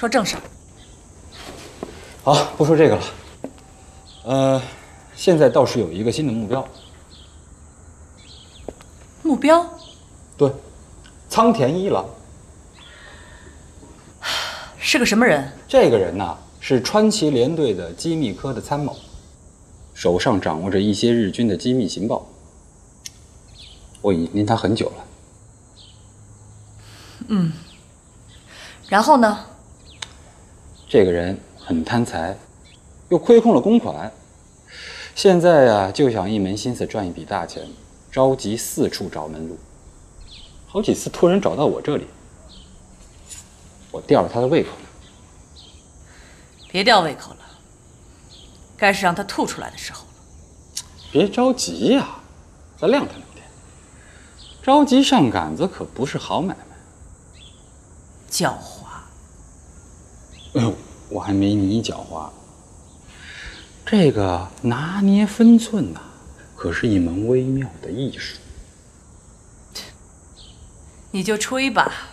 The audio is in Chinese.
说正事儿。 好，不说这个了。现在倒是有一个新的目标。 目标？ 对，仓田一郎。 是个什么人？ 这个人呐，是川崎联队的机密科的参谋，手上掌握着一些日军的机密情报。我已经盯他很久了。 然后呢？ 这个人很贪财，又亏空了公款，现在呀，就想一门心思赚一笔大钱，着急四处找门路。好几次托人找到我这里，我吊了他的胃口呢。 别吊胃口了，该是让他吐出来的时候了。 别着急呀，再晾他2天。着急上杆子可不是好买卖。 狡猾。 哎呦，我还没你狡猾。这个拿捏分寸呐，可是一门微妙的艺术。 你就吹吧。